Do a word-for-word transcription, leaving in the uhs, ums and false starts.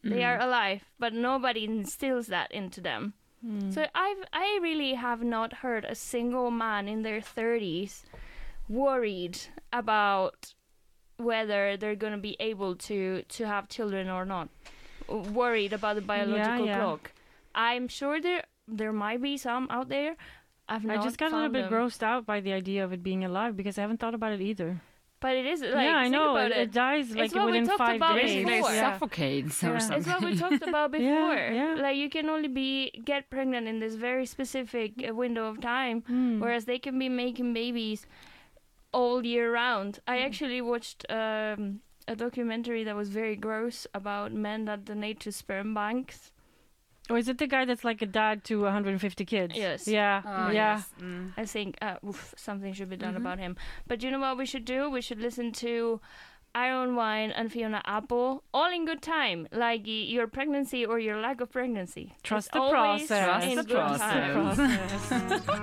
They are alive, but nobody instills that into them. Mm. So I've I really have not heard a single man in their thirties worried about whether they're going to be able to to have children or not. Worried about the biological Yeah, yeah. clock. I'm sure there there might be some out there. I've I not just got a little found bit them. grossed out by the idea of it being alive because I haven't thought about it either. But it is like yeah, I think know about it, it. it dies like It's what we within talked five about days. before. Basically Yeah. suffocates Yeah. or It's It's something. what we talked about before. yeah. Like you can only be get pregnant in this very specific uh, window of time, Mm. whereas they can be making babies all year round. I actually watched um, a documentary that was very gross about men that donate to sperm banks. Or is it the guy that's like a dad to one hundred fifty kids? Yes. Yeah. Oh, yeah. yes. Mm. I think uh, oof, something should be done Mhm. about him. But you know what we should do? We should listen to Iron Wine and Fiona Apple all in good time, like y- your pregnancy or your lack of pregnancy. Trust It's the always process. Trust in the good process. time. Process.